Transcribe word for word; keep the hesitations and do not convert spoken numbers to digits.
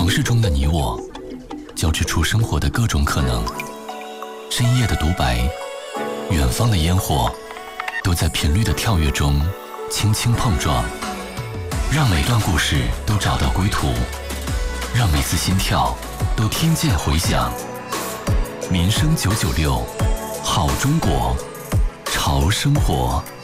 城市中的你我，交织出生活的各种可能。深夜的独白，远方的烟火，都在频率的跳跃中轻轻碰撞。让每段故事都找到归途，让每次心跳都听见回响。民生九九六，好中国，潮生活。